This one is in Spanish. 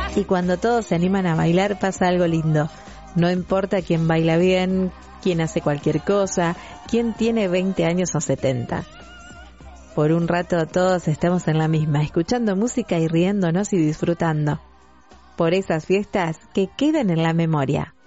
Y cuando todos se animan a bailar pasa algo lindo. No importa quién baila bien, quién hace cualquier cosa, quién tiene 20 años o 70. Por un rato todos estamos en la misma, escuchando música y riéndonos y disfrutando. Por esas fiestas que queden en la memoria.